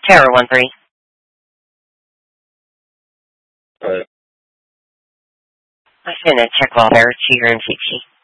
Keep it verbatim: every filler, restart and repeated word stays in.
Tower one three. Right. I sent a check while there to your M C T.